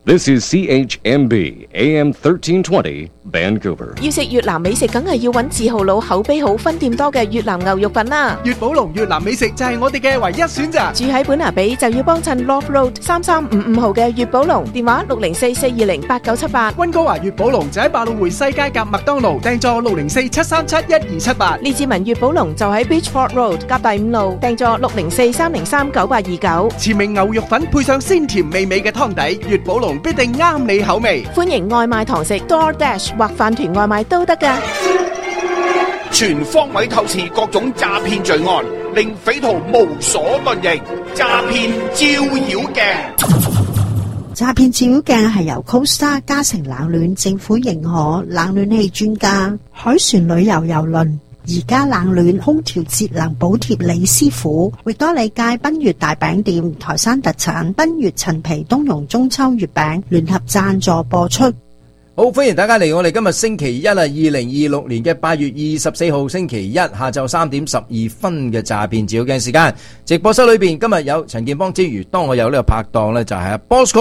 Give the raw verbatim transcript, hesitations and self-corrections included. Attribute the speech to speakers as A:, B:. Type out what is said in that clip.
A: This is C H M B A M thirteen twenty Vancouver。
B: 要食越南美食，梗係要揾字號佬口碑好、分店多嘅越南牛肉粉啦。
C: 粵寶龍越南美食就係我哋嘅唯一選擇。
B: 住喺本拿比就要幫襯 Love Road 三三五五號嘅粵寶龍，電話六零四四二零八九七八。
C: 溫哥華粵寶龍就喺百老匯西街夾麥當勞，訂座六零四七三七一二七八。
B: 列治文粵寶龍就喺 Beachford Road 夾第五路，訂座六零四三零三九八二九。
C: 前名牛肉粉配上鮮甜美美嘅湯底，粵寶龍必定啱你口味。
B: 歡迎外賣堂食 DoorDash 或飯團外賣都得㗎。
D: 全方位透視各種詐騙罪案，令匪徒無所遁形。詐騙照妖鏡，
E: 詐騙照妖鏡係由 Costa 嘉誠冷暖政府認可冷暖氣專家海船旅遊郵輪而家冷暖空調節能補貼李師傅，域多利街賓悅大餅店台山特產賓悅陳皮冬蓉中秋月餅聯合贊助播出。
F: 好，歡迎大家嚟我哋今日星期一啊，二零二六年嘅八月二十四號星期一下晝三點十二分嘅詐騙照妖鏡時間。直播室裏邊今日有陳建邦之餘，當我有呢個拍檔呢，就係阿 Bosco。